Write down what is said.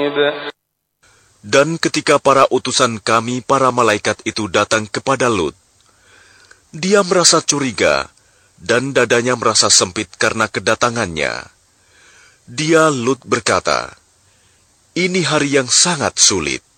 رقيب. Dan ketika para utusan kami, para malaikat itu datang kepada Lut, dia merasa curiga dan dadanya merasa sempit karena kedatangannya. Lut berkata, "Ini hari yang sangat sulit."